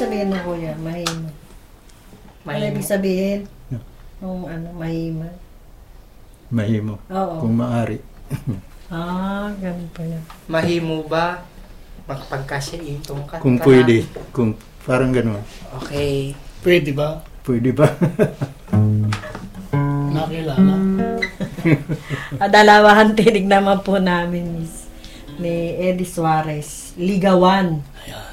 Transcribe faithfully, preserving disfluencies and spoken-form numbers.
sabihin ng kuya? Mahima. Ano Mahimo. ibig sabihin? Yeah. Nung ano, mahima. Mahimo. Oo. Kung maari. Ah, ganun pa yan. Mahimo ba magpagkasya itong kanta? Kung pwede. Kung parang gano'n. Okay. Pwede ba? Pwede ba? Nakilala? Ah, dalawahan tinig naman po namin, Miss. Ni Eddie Suarez. Ligawan. Ayan.